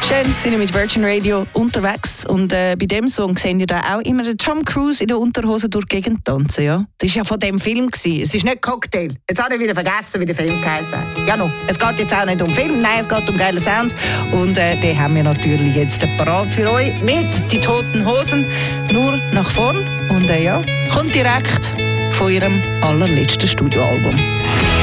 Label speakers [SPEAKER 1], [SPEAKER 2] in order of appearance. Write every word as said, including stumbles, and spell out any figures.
[SPEAKER 1] Schön, sind wir mit Virgin Radio unterwegs und äh, bei dem Song sehen ihr da auch immer den Tom Cruise in der Unterhose durch die Gegend tanzen, ja? Das war ja von dem Film gewesen. Es ist nicht Cocktail. Jetzt habe ich wieder vergessen, wie der Film geheißen hat. Ja, no. Es geht jetzt auch nicht um Film, nein, es geht um geilen Sound und äh, den haben wir natürlich jetzt parat für euch mit «Die Toten Hosen», nur nach vorn und äh, ja, kommt direkt von ihrem allerletzten Studioalbum.